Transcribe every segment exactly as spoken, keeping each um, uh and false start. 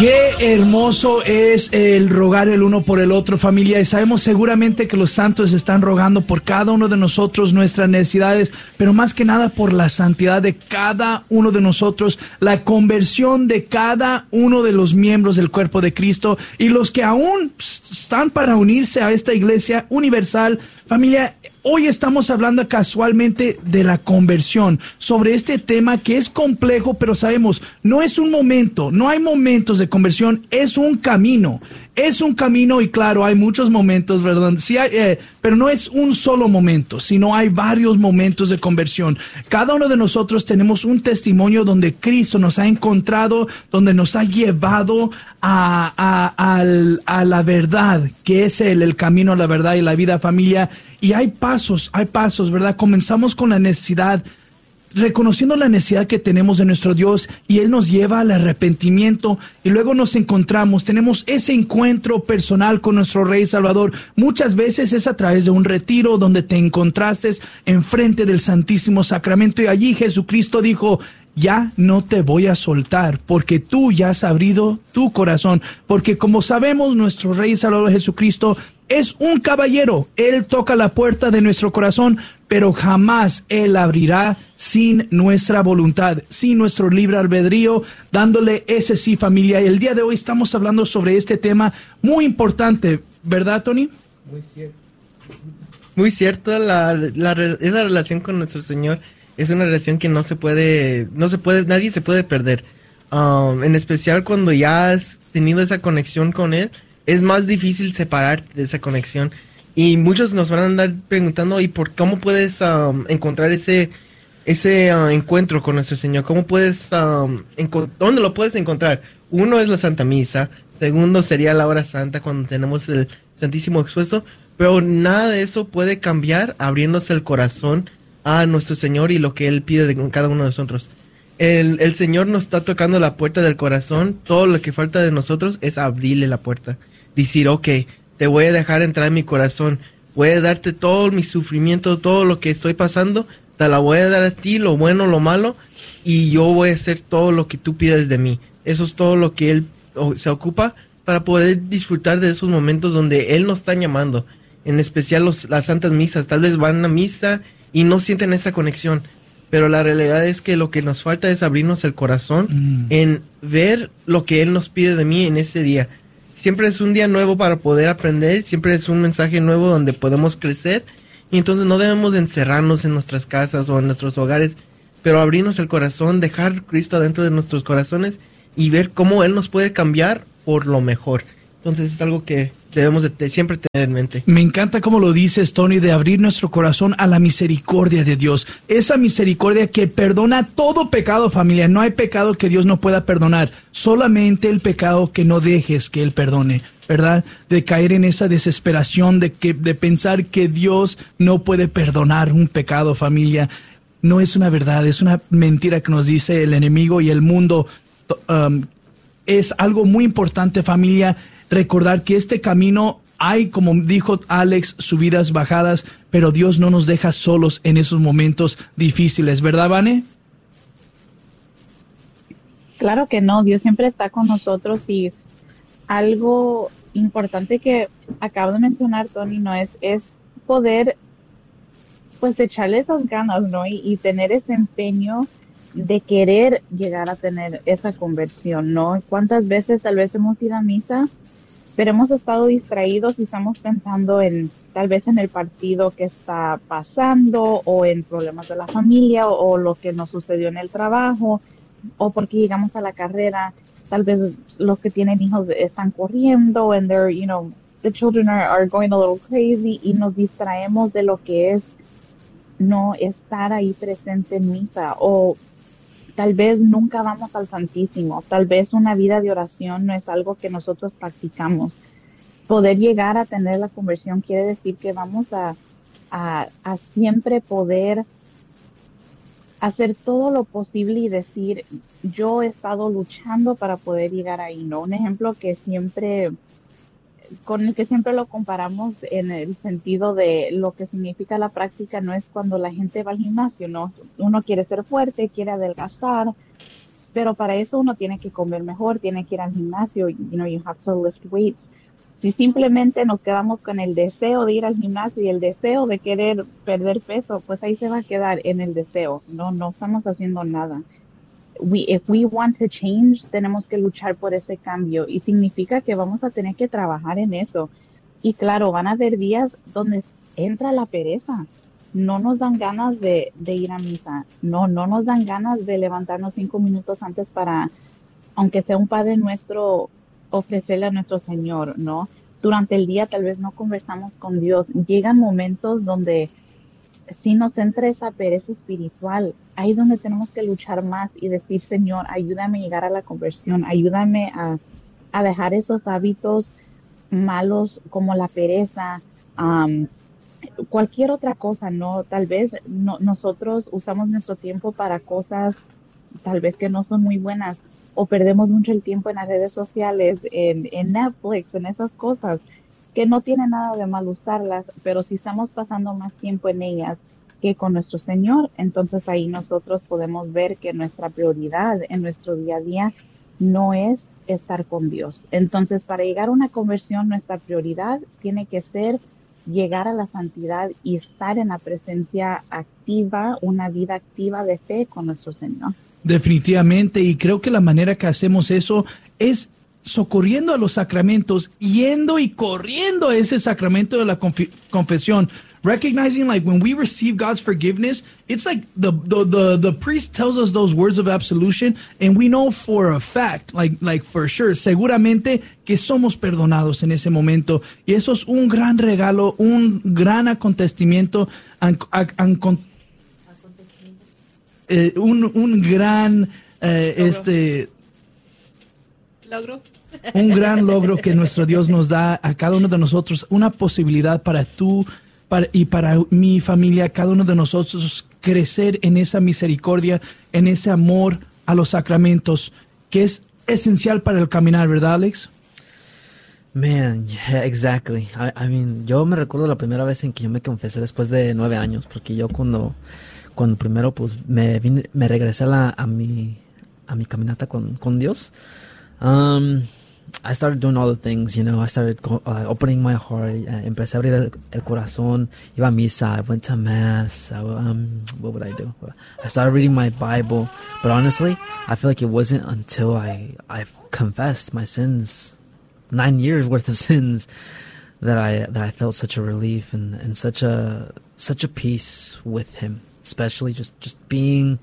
Qué hermoso es el rogar el uno por el otro, familia, y sabemos seguramente que los santos están rogando por cada uno de nosotros nuestras necesidades, pero más que nada por la santidad de cada uno de nosotros, la conversión de cada uno de los miembros del cuerpo de Cristo y los que aún están para unirse a esta iglesia universal. Familia, hoy estamos hablando casualmente de la conversión, sobre este tema que es complejo, pero sabemos, no es un momento, no hay momentos de conversión, es un camino, es un camino y claro, hay muchos momentos, ¿verdad? Sí hay, eh, pero no es un solo momento, sino hay varios momentos de conversión. Cada uno de nosotros tenemos un testimonio donde Cristo nos ha encontrado, donde nos ha llevado a, a, a, a la verdad, que es Él, el camino a la verdad y la vida, familia. Y hay pasos, hay pasos, ¿verdad? Comenzamos con la necesidad, reconociendo la necesidad que tenemos de nuestro Dios, y Él nos lleva al arrepentimiento, y luego nos encontramos, tenemos ese encuentro personal con nuestro Rey Salvador. Muchas veces es a través de un retiro donde te encontraste enfrente del Santísimo Sacramento, y allí Jesucristo dijo: ya no te voy a soltar, porque tú ya has abrido tu corazón, porque como sabemos, nuestro Rey Salvador Jesucristo es un caballero. Él toca la puerta de nuestro corazón, pero jamás Él abrirá sin nuestra voluntad, sin nuestro libre albedrío, dándole ese sí, familia. Y el día de hoy estamos hablando sobre este tema muy importante, ¿verdad, Tony? Muy cierto. Muy cierto, la, la, esa relación con nuestro Señor es una relación que no se puede, no se puede, nadie se puede perder. Um, en especial cuando ya has tenido esa conexión con Él, es más difícil separarte de esa conexión. Y muchos nos van a andar preguntando, ¿y por cómo puedes um, encontrar ese ese uh, encuentro con nuestro Señor? ¿Cómo puedes, um, dónde lo puedes encontrar? Uno es la Santa Misa, segundo sería la hora santa cuando tenemos el Santísimo expuesto, pero nada de eso puede cambiar abriéndose el corazón a nuestro Señor y lo que Él pide de cada uno de nosotros. El, el Señor nos está tocando la puerta del corazón. Todo lo que falta de nosotros es abrirle la puerta. Decir, ok, te voy a dejar entrar en mi corazón. Voy a darte todo mi sufrimiento, todo lo que estoy pasando. Te la voy a dar a ti, lo bueno, lo malo. Y yo voy a hacer todo lo que tú pides de mí. Eso es todo lo que Él se ocupa para poder disfrutar de esos momentos donde Él nos está llamando. En especial los, las santas misas. Tal vez van a misa y no sienten esa conexión. Pero la realidad es que lo que nos falta es abrirnos el corazón mm. en ver lo que Él nos pide de mí en ese día. Siempre es un día nuevo para poder aprender, siempre es un mensaje nuevo donde podemos crecer, y entonces no debemos encerrarnos en nuestras casas o en nuestros hogares, pero abrirnos el corazón, dejar Cristo adentro de nuestros corazones y ver cómo Él nos puede cambiar por lo mejor. Entonces es algo que debemos de te- siempre tener en mente. Me encanta cómo lo dices, Tony, de abrir nuestro corazón a la misericordia de Dios. Esa misericordia que perdona todo pecado, familia. No hay pecado que Dios no pueda perdonar. Solamente el pecado que no dejes que Él perdone, ¿verdad? De caer en esa desesperación de, que, de pensar que Dios no puede perdonar un pecado, familia. No es una verdad, es una mentira que nos dice el enemigo y el mundo. Um, es algo muy importante, familia, recordar que este camino hay, como dijo Alex, subidas, bajadas, pero Dios no nos deja solos en esos momentos difíciles, ¿verdad, Vane? Claro que no, Dios siempre está con nosotros, y algo importante que acabo de mencionar, Tony, no es, es poder pues echarle esas ganas, ¿no? Y, y tener ese empeño de querer llegar a tener esa conversión, ¿no? ¿Cuántas veces tal vez hemos ido a misa, pero hemos estado distraídos y estamos pensando en tal vez en el partido que está pasando, o en problemas de la familia, o, o lo que nos sucedió en el trabajo, o porque llegamos a la carrera? Tal vez los que tienen hijos están corriendo, and they're, you know, the children are, are going a little crazy, y nos distraemos de lo que es no estar ahí presente en misa. O tal vez nunca vamos al Santísimo, tal vez una vida de oración no es algo que nosotros practicamos. Poder llegar a tener la conversión quiere decir que vamos a, a, a siempre poder hacer todo lo posible y decir, yo he estado luchando para poder llegar ahí, ¿no? Un ejemplo que siempre, con el que siempre lo comparamos en el sentido de lo que significa la práctica, no es cuando la gente va al gimnasio, ¿no? Uno quiere ser fuerte, quiere adelgazar, pero para eso uno tiene que comer mejor, tiene que ir al gimnasio, you know, you have to lift weights. Si simplemente nos quedamos con el deseo de ir al gimnasio y el deseo de querer perder peso, pues ahí se va a quedar en el deseo. No, no estamos haciendo nada. We, if we want to change, tenemos que luchar por ese cambio y significa que vamos a tener que trabajar en eso. Y claro, van a haber días donde entra la pereza. No nos dan ganas de, de ir a misa. No, no nos dan ganas de levantarnos cinco minutos antes para, aunque sea un Padre Nuestro, ofrecerle a nuestro Señor, ¿no? Durante el día tal vez no conversamos con Dios. Llegan momentos donde sí nos entra esa pereza espiritual. Ahí es donde tenemos que luchar más y decir, Señor, ayúdame a llegar a la conversión, ayúdame a, a dejar esos hábitos malos como la pereza, um, cualquier otra cosa, ¿no? Tal vez no, nosotros usamos nuestro tiempo para cosas tal vez que no son muy buenas, o perdemos mucho el tiempo en las redes sociales, en, en Netflix, en esas cosas, que no tiene nada de mal usarlas, pero si estamos pasando más tiempo en ellas que con nuestro Señor, entonces ahí nosotros podemos ver que nuestra prioridad en nuestro día a día no es estar con Dios. Entonces, para llegar a una conversión, nuestra prioridad tiene que ser llegar a la santidad y estar en la presencia activa, una vida activa de fe con nuestro Señor. Definitivamente, y creo que la manera que hacemos eso es socorriendo a los sacramentos, yendo y corriendo a ese sacramento de la conf- confesión. Recognizing, like, when we receive God's forgiveness, it's like the, the the the priest tells us those words of absolution, and we know for a fact, like like for sure, seguramente que somos perdonados en ese momento. Y eso es un gran regalo, un gran acontecimiento, an, an, an, eh, un un gran eh, este logro. un gran logro que nuestro Dios nos da a cada uno de nosotros, una posibilidad para tú para, y para mi familia, cada uno de nosotros, crecer en esa misericordia, en ese amor a los sacramentos, que es esencial para el caminar, ¿verdad, Alex? Man, yeah, exactly. I, I mean, yo me recuerdo la primera vez en que yo me confesé después de nueve años, porque yo cuando, cuando primero pues me vine, me regresé a, la, a mi a mi caminata con, con Dios. Um, I started doing all the things, you know. I started go, uh, opening my heart. Uh, empecé a abrir el, el corazón. Iba a misa. I went to mass. I, um, what would I do? I started reading my Bible. But honestly, I feel like it wasn't until I I confessed my sins, nine years worth of sins, that I that I felt such a relief and, and such a such a peace with Him. Especially just just being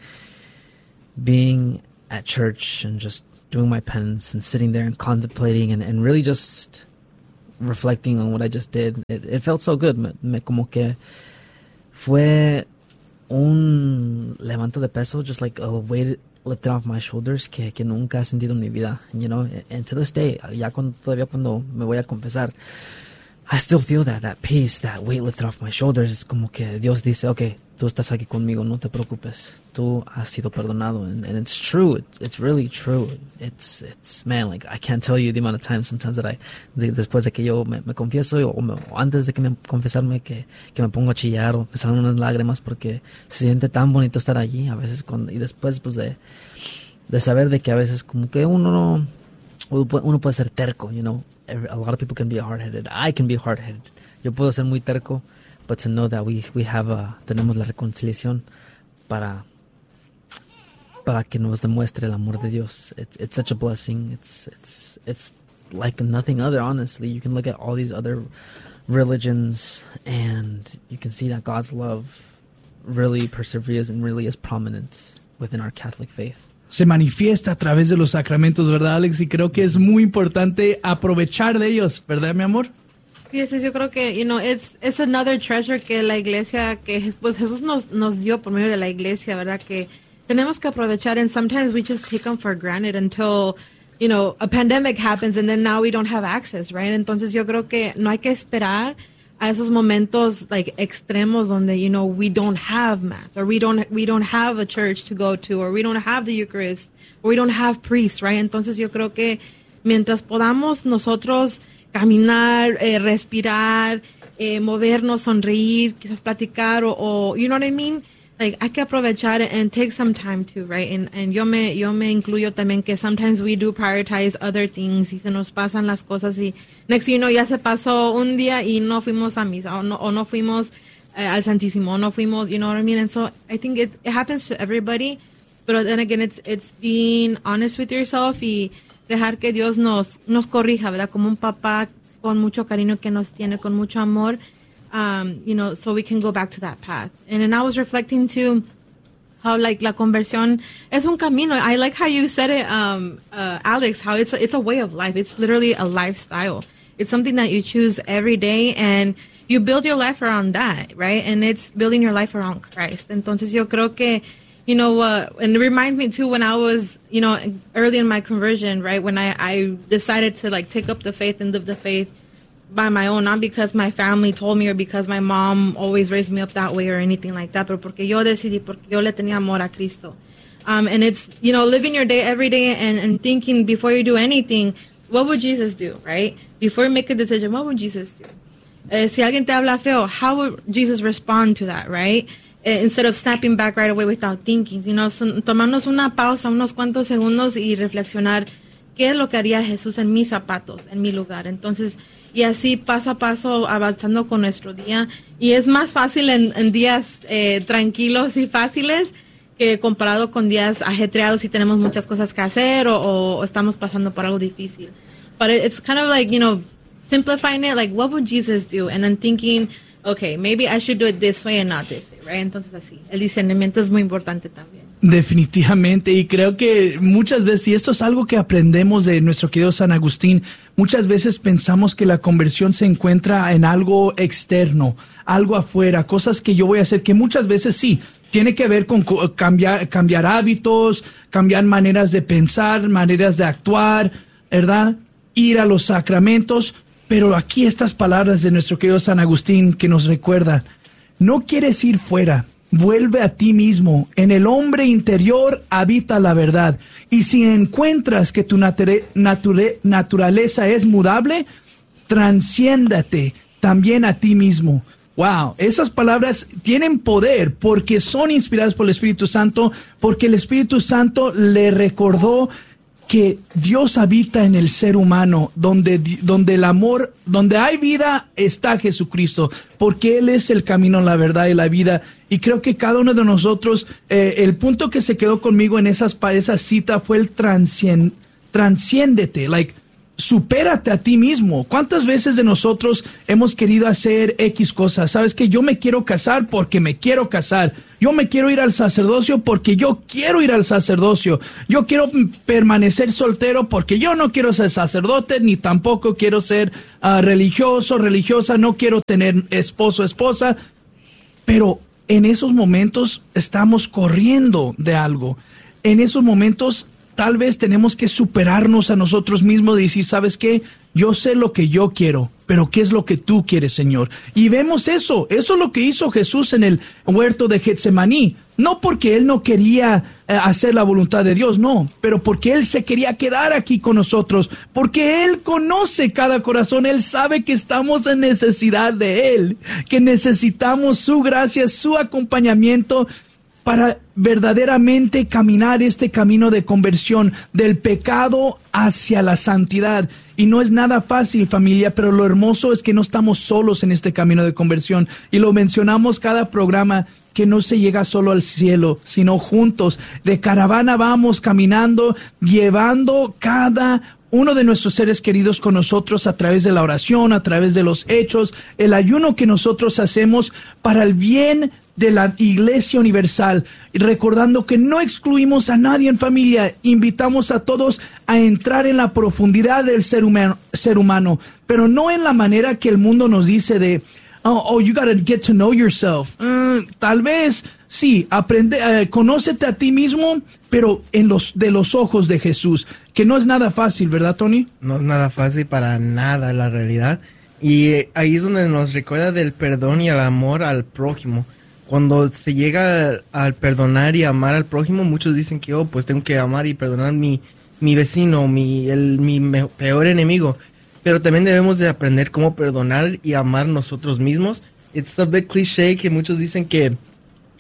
being at church and just doing my penance and sitting there and contemplating and, and really just reflecting on what I just did. It, it felt so good. Me, me como que fue un levanto de peso, just like a weight lifted off my shoulders que, que nunca he sentido en mi vida. You know, and to this day, ya cuando, todavía cuando me voy a confesar, I still feel that, that peace, that weight lifted off my shoulders. Es como que Dios dice, okay, tú estás aquí conmigo, no te preocupes. Tú has sido perdonado. And, and it's true. It, it's really true. It's, it's, man, like, I can't tell you the amount of times sometimes that I, de, después de que yo me, me confieso, o, me, o antes de que me confesarme, que, que me pongo a chillar o me salen unas lágrimas porque se siente tan bonito estar allí. A veces, cuando, y después, pues, de, de saber de que a veces como que uno no, uno puede ser terco, you know. A lot of people can be hard-headed. I can be hard-headed. Yo puedo ser muy terco, but to know that we we have a, tenemos la reconciliación para para que nos demuestre el amor de Dios. It's it's such a blessing. It's it's it's like nothing other. Honestly, you can look at all these other religions and you can see that God's love really perseveres and really is prominent within our Catholic faith. Se manifiesta a través de los sacramentos, ¿verdad, Alex? Y creo que es muy importante aprovechar de ellos, ¿verdad, mi amor? Sí, sí, yo creo que, you know, it's, it's another treasure que la iglesia, que pues Jesús nos, nos dio por medio de la iglesia, ¿verdad? Que tenemos que aprovechar, and sometimes we just take them for granted until, you know, a pandemic happens and then now we don't have access, right? Entonces yo creo que no hay que esperar a esos momentos like extremos donde, you know, we don't have mass, or we don't we don't have a church to go to, or we don't have the Eucharist, or we don't have priests, right? Entonces yo creo que mientras podamos nosotros caminar, eh, respirar, eh, movernos, sonreír, quizás platicar, o, o, you know what I mean? like, hay que aprovechar and take some time too, right? And, and yo me, yo me incluyo también que sometimes we do prioritize other things y se nos pasan las cosas y next thing you know, ya se pasó un día y no fuimos a misa o no, o no fuimos uh, al Santísimo, o no fuimos, you know what I mean? And so I think it, it happens to everybody, but then again, it's, it's being honest with yourself y dejar que Dios nos, nos corrija, ¿verdad? Como un papá con mucho cariño que nos tiene, con mucho amor. Um, you know, so we can go back to that path. And then I was reflecting too how like la conversión es un camino. I like how you said it, um, uh, Alex, how it's a, it's a way of life. It's literally a lifestyle. It's something that you choose every day and you build your life around that, right? And it's building your life around Christ. Entonces yo creo que, you know, uh, and it reminds me too when I was, you know, early in my conversion, right? When I, I decided to like take up the faith and live the faith by my own, not because my family told me or because my mom always raised me up that way or anything like that, pero porque yo decidí, porque yo le tenía amor a Cristo. Um, and it's, you know, living your day every day and, and thinking before you do anything, what would Jesus do, right? Before you make a decision, what would Jesus do? Uh, si alguien te habla feo, how would Jesus respond to that, right? Uh, instead of snapping back right away without thinking, you know, son, tomarnos una pausa, unos cuantos segundos y reflexionar qué es lo que haría Jesús en mis zapatos, en mi lugar. Entonces, y así paso a paso avanzando con nuestro día. Y es más fácil en, en días eh, tranquilos y fáciles que comparado con días ajetreados y tenemos muchas cosas que hacer o, o estamos pasando por algo difícil. But it's kind of like, you know, simplifying it, like, what would Jesus do? And then thinking, okay, maybe I should do it this way and not this way, right? Entonces así, el discernimiento es muy importante también. Definitivamente, y creo que muchas veces, y esto es algo que aprendemos de nuestro querido San Agustín, muchas veces pensamos que la conversión se encuentra en algo externo, algo afuera, cosas que yo voy a hacer, que muchas veces sí, tiene que ver con cambiar, cambiar hábitos, cambiar maneras de pensar, maneras de actuar, ¿verdad? Ir a los sacramentos, pero aquí estas palabras de nuestro querido San Agustín que nos recuerda, no quieres ir fuera, vuelve a ti mismo, en el hombre interior habita la verdad, y si encuentras que tu nature, nature, naturaleza es mudable, transciéndate también a ti mismo. Wow, esas palabras tienen poder porque son inspiradas por el Espíritu Santo, porque el Espíritu Santo le recordó que Dios habita en el ser humano, donde, donde el amor, donde hay vida, está Jesucristo, porque Él es el camino, la verdad y la vida. Y creo que cada uno de nosotros, eh, el punto que se quedó conmigo en esas, esa cita fue el transcien, transciéndete, like, supérate a ti mismo. ¿Cuántas veces de nosotros hemos querido hacer X cosas? ¿Sabes qué? Yo me quiero casar porque me quiero casar. Yo me quiero ir al sacerdocio porque yo quiero ir al sacerdocio. Yo quiero permanecer soltero porque yo no quiero ser sacerdote, ni tampoco quiero ser uh, religioso, religiosa. No quiero tener esposo, esposa. Pero en esos momentos estamos corriendo de algo. En esos momentos tal vez tenemos que superarnos a nosotros mismos y decir, ¿sabes qué? Yo sé lo que yo quiero, pero ¿qué es lo que tú quieres, Señor? Y vemos eso, eso es lo que hizo Jesús en el huerto de Getsemaní. No porque Él no quería eh, hacer la voluntad de Dios, no, pero porque Él se quería quedar aquí con nosotros, porque Él conoce cada corazón, Él sabe que estamos en necesidad de Él, que necesitamos su gracia, su acompañamiento, para verdaderamente caminar este camino de conversión del pecado hacia la santidad. Y no es nada fácil, familia, pero lo hermoso es que no estamos solos en este camino de conversión. Y lo mencionamos cada programa, que no se llega solo al cielo, sino juntos. De caravana vamos caminando, llevando cada uno de nuestros seres queridos con nosotros a través de la oración, a través de los hechos, el ayuno que nosotros hacemos para el bien de la Iglesia Universal, recordando que no excluimos a nadie en familia, invitamos a todos a entrar en la profundidad del ser humano, ser humano, pero no en la manera que el mundo nos dice de, oh, oh you gotta get to know yourself. Uh, tal vez, sí, aprende, uh, conócete a ti mismo, pero en los, de los ojos de Jesús, que no es nada fácil, ¿verdad, Tony? No es nada fácil para nada, la realidad. Y eh, ahí es donde nos recuerda del perdón y el amor al prójimo. Cuando se llega al, al perdonar y amar al prójimo, muchos dicen que, oh, pues tengo que amar y perdonar a mi, mi vecino, mi, el, mi me, peor enemigo. Pero también debemos de aprender cómo perdonar y amar nosotros mismos. It's a bit cliché que muchos dicen que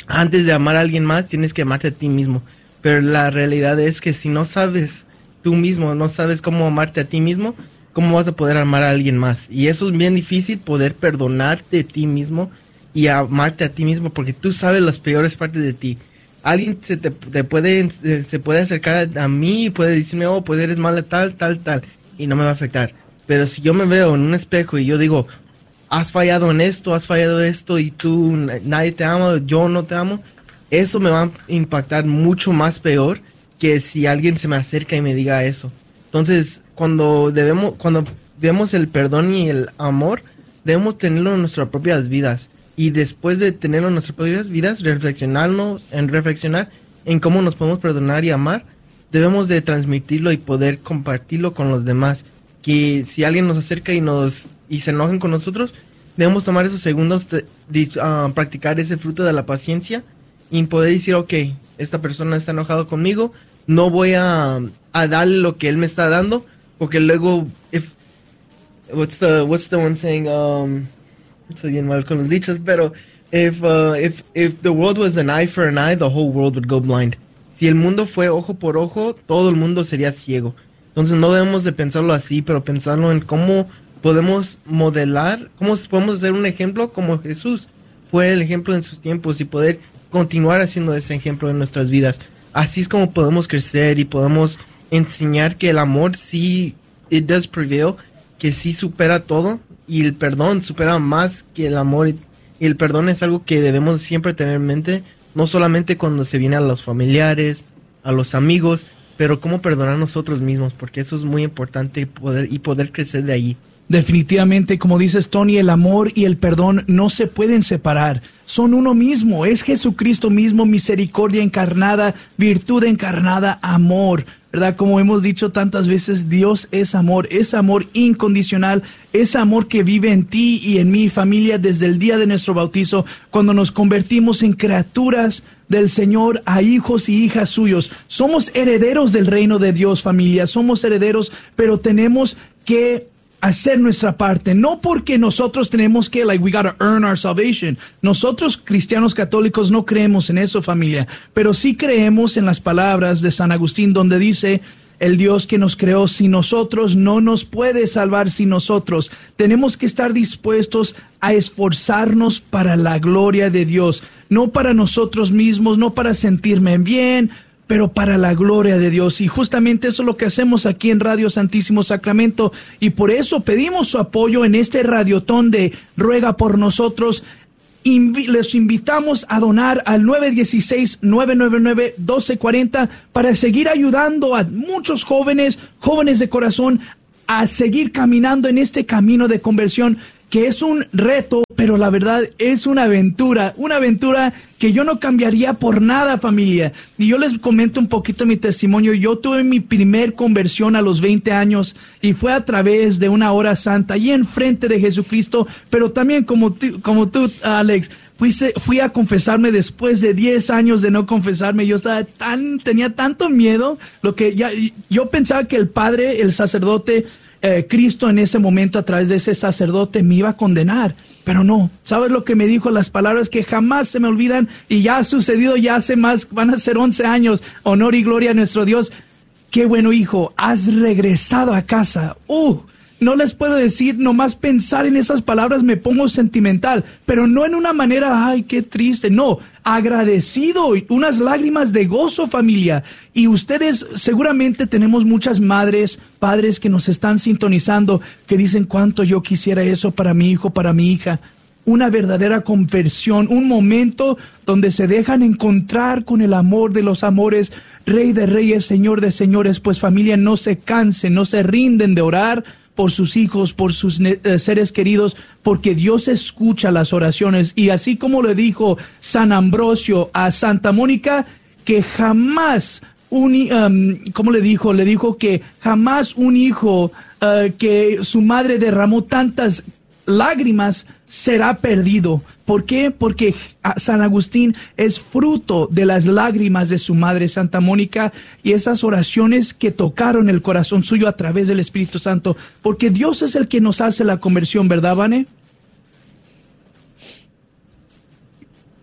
antes de amar a alguien más, tienes que amarte a ti mismo. Pero la realidad es que si no sabes tú mismo, no sabes cómo amarte a ti mismo, ¿cómo vas a poder amar a alguien más? Y eso es bien difícil, poder perdonarte a ti mismo y amarte a ti mismo, porque tú sabes las peores partes de ti. Alguien se te, te puede se puede acercar a, a mí y puede decirme, oh, pues eres mala tal, tal, tal, y no me va a afectar. Pero si yo me veo en un espejo y yo digo, has fallado en esto, has fallado en esto, y tú, nadie te ama, yo no te amo, eso me va a impactar mucho más peor que si alguien se me acerca y me diga eso. Entonces, cuando debemos, cuando vemos el perdón y el amor, debemos tenerlo en nuestras propias vidas. Y después de tenerlo en nuestras propias vidas, reflexionarnos, en reflexionar en cómo nos podemos perdonar y amar, debemos de transmitirlo y poder compartirlo con los demás. Que si alguien nos acerca y nos y se enojan con nosotros, debemos tomar esos segundos de, de uh, practicar ese fruto de la paciencia y poder decir, ok, esta persona está enojado conmigo, no voy a, a darle lo que él me está dando, porque luego, if, what's the, what's the one saying, um, estoy bien mal con los dichos, pero if, uh, if, if the world was an eye for an eye, the whole world would go blind. Si el mundo fue ojo por ojo, todo el mundo sería ciego. Entonces no debemos de pensarlo así, pero pensarlo en cómo podemos modelar, cómo podemos hacer un ejemplo como Jesús fue el ejemplo en sus tiempos y poder continuar haciendo ese ejemplo en nuestras vidas. Así es como podemos crecer y podemos enseñar que el amor sí, it does prevail, que sí supera todo, y el perdón supera más que el amor, y el perdón es algo que debemos siempre tener en mente, no solamente cuando se viene a los familiares, a los amigos, pero cómo perdonar a nosotros mismos, porque eso es muy importante poder, y poder crecer de ahí. Definitivamente, como dices, Tony, el amor y el perdón no se pueden separar. Son uno mismo. Es Jesucristo mismo, misericordia encarnada, virtud encarnada, amor. ¿Verdad? Como hemos dicho tantas veces, Dios es amor. Es amor incondicional. Es amor que vive en ti y en mi familia desde el día de nuestro bautizo, cuando nos convertimos en criaturas del Señor a hijos y hijas suyos. Somos herederos del reino de Dios, familia. Somos herederos, pero tenemos que hacer nuestra parte, no porque nosotros tenemos que, like, we gotta earn our salvation. Nosotros, cristianos católicos, no creemos en eso, familia, pero sí creemos en las palabras de San Agustín, donde dice, el Dios que nos creó sin nosotros no nos puede salvar sin nosotros. Tenemos que estar dispuestos a esforzarnos para la gloria de Dios, no para nosotros mismos, no para sentirme bien, pero para la gloria de Dios. Y justamente eso es lo que hacemos aquí en Radio Santísimo Sacramento, y por eso pedimos su apoyo en este radiotón de Ruega por Nosotros. Invi- les invitamos a donar al nueve uno seis, nueve nueve nueve, uno dos cuatro cero para seguir ayudando a muchos jóvenes, jóvenes de corazón, a seguir caminando en este camino de conversión, que es un reto, pero la verdad es una aventura, una aventura que yo no cambiaría por nada, familia. Y yo les comento un poquito mi testimonio. Yo tuve mi primer conversión a los veinte años y fue a través de una hora santa y enfrente de Jesucristo, pero también como tú, como tú, Alex, fui, fui a confesarme después de diez años de no confesarme. Yo estaba tan, tenía tanto miedo, lo que ya, yo pensaba que el padre, el sacerdote, Eh, Cristo en ese momento a través de ese sacerdote me iba a condenar, pero no. ¿Sabes lo que me dijo? Las palabras que jamás se me olvidan, y ya ha sucedido ya hace más, van a ser once años. Honor y gloria a nuestro Dios. Qué bueno, hijo, has regresado a casa. Uh, no les puedo decir, nomás pensar en esas palabras me pongo sentimental, pero no en una manera, ay, qué triste, no, agradecido, unas lágrimas de gozo, familia. Y ustedes, seguramente tenemos muchas madres, padres que nos están sintonizando, que dicen cuánto yo quisiera eso para mi hijo, para mi hija. Una verdadera conversión, un momento donde se dejan encontrar con el amor de los amores, Rey de Reyes, Señor de Señores. Pues familia, no se cansen, no se rinden de orar por sus hijos, por sus eh, seres queridos, porque Dios escucha las oraciones. Y así como le dijo San Ambrosio a Santa Mónica, que jamás un, um, ¿cómo le dijo? Le dijo que jamás un hijo uh, que su madre derramó tantas lágrimas será perdido. ¿Por qué? Porque San Agustín es fruto de las lágrimas de su madre Santa Mónica y esas oraciones que tocaron el corazón suyo a través del Espíritu Santo. Porque Dios es el que nos hace la conversión, ¿verdad, Vane?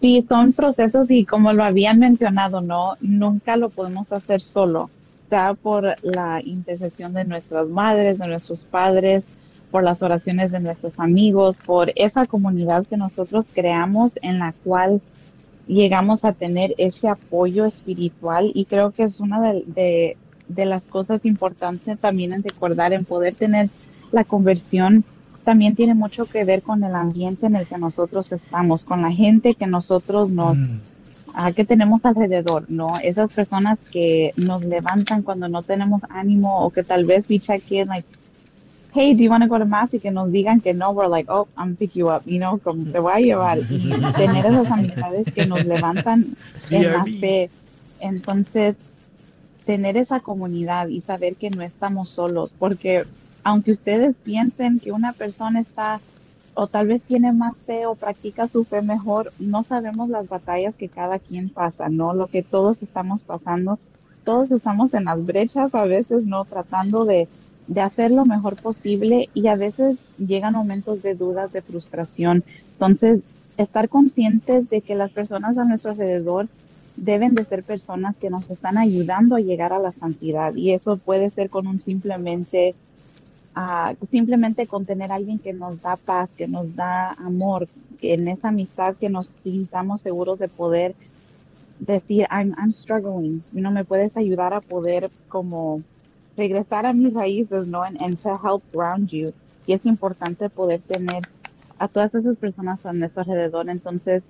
Sí, son procesos y como lo habían mencionado, no, nunca lo podemos hacer solo. Sea por la intercesión de nuestras madres, de nuestros padres, por las oraciones de nuestros amigos, por esa comunidad que nosotros creamos en la cual llegamos a tener ese apoyo espiritual, y creo que es una de, de, de las cosas importantes también en recordar, en poder tener la conversión. También tiene mucho que ver con el ambiente en el que nosotros estamos, con la gente que nosotros nos, mm. uh, que tenemos alrededor, ¿no? Esas personas que nos levantan cuando no tenemos ánimo, o que tal vez we check in, like, hey, do you want to go to mass? Y que nos digan que no, we're like, oh, I'm pick you up, you know, como te voy a llevar. Y tener esas amistades que nos levantan en la fe. Entonces, tener esa comunidad y saber que no estamos solos, porque aunque ustedes piensen que una persona está, o tal vez tiene más fe o practica su fe mejor, no sabemos las batallas que cada quien pasa, ¿no? Lo que todos estamos pasando, todos estamos en las brechas a veces, ¿no? Tratando de, de hacer lo mejor posible, y a veces llegan momentos de dudas, de frustración. Entonces, estar conscientes de que las personas a nuestro alrededor deben de ser personas que nos están ayudando a llegar a la santidad, y eso puede ser con un simplemente Uh, simplemente con tener a alguien que nos da paz, que nos da amor, que en esa amistad que nos sintamos seguros de poder decir, I'm, I'm struggling, you know, me puedes ayudar a poder como regresar a mis raíces, ¿no? And, and to help ground you. Y es importante poder tener a todas esas personas a nuestro alrededor. Entonces,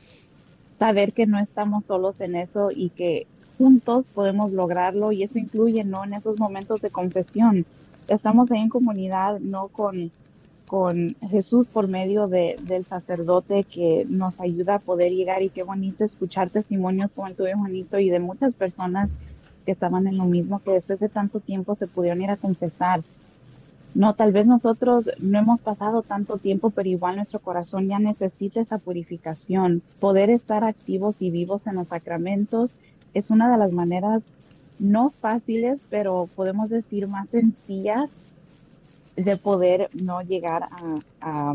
saber que no estamos solos en eso y que juntos podemos lograrlo, y eso incluye, ¿no? En esos momentos de confesión. Estamos ahí en comunidad, no con, con Jesús por medio de, del sacerdote que nos ayuda a poder llegar, y qué bonito escuchar testimonios como el tuyo, Juanito, y de muchas personas que estaban en lo mismo, que después de tanto tiempo se pudieron ir a confesar. No, tal vez nosotros no hemos pasado tanto tiempo, pero igual nuestro corazón ya necesita esa purificación. Poder estar activos y vivos en los sacramentos es una de las maneras no fáciles, pero podemos decir más sencillas de poder no llegar a, a,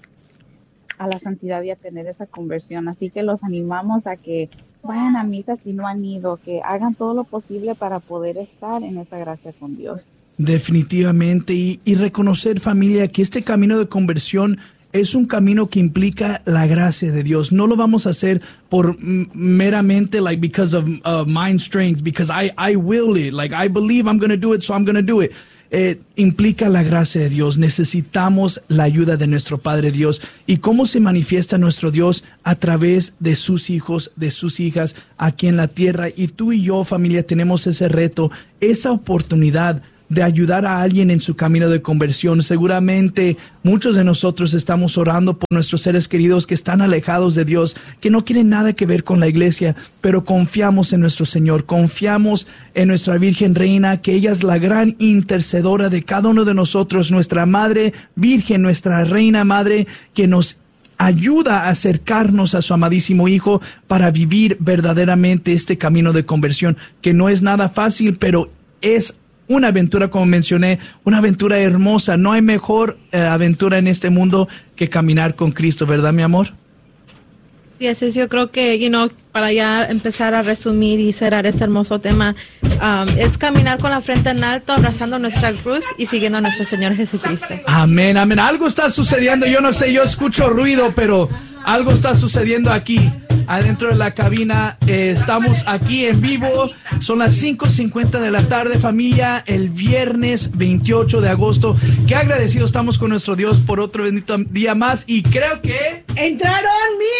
a la santidad y a tener esa conversión. Así que los animamos a que vayan a misa si no han ido, que hagan todo lo posible para poder estar en esa gracia con Dios. Definitivamente, y, y reconocer, familia, que este camino de conversión es un camino que implica la gracia de Dios. No lo vamos a hacer por meramente, like, because of uh, mind strength, because I, I will it, like, I believe I'm going to do it, so I'm going to do it. Eh, implica la gracia de Dios. Necesitamos la ayuda de nuestro Padre Dios. ¿Y cómo se manifiesta nuestro Dios? A través de sus hijos, de sus hijas aquí en la tierra. Y tú y yo, familia, tenemos ese reto, esa oportunidad de ayudar a alguien en su camino de conversión. Seguramente muchos de nosotros estamos orando por nuestros seres queridos que están alejados de Dios, que no quieren nada que ver con la iglesia, pero confiamos en nuestro Señor, confiamos en nuestra Virgen Reina, que ella es la gran intercedora de cada uno de nosotros, nuestra Madre Virgen, nuestra Reina Madre, que nos ayuda a acercarnos a su amadísimo Hijo para vivir verdaderamente este camino de conversión, que no es nada fácil, pero es una aventura, como mencioné, una aventura hermosa. No hay mejor eh, aventura en este mundo que caminar con Cristo, ¿verdad, mi amor? Sí, así es. Yo creo que, you know, para ya empezar a resumir y cerrar este hermoso tema, um, es caminar con la frente en alto, abrazando nuestra cruz y siguiendo a nuestro Señor Jesucristo. Amén, amén. Algo está sucediendo. Yo no sé, yo escucho ruido, pero algo está sucediendo aquí, adentro de la cabina. Eh, estamos aquí en vivo. Son las cinco cincuenta de la tarde, familia, el viernes veintiocho de agosto. Qué agradecidos estamos con nuestro Dios por otro bendito día más. Y creo que... ¡Entraron mis